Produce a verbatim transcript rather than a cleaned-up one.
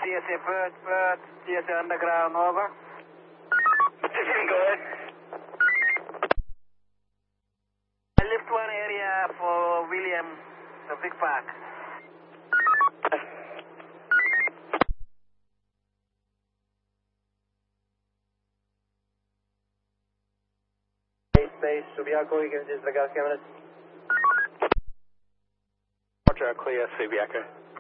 S A Perth, Perth, T S A Underground, over. Position, go ahead. I lift one area for William, the big park. Space, Subiaco, you can disregard cameras. Roger, clear, Subiaco.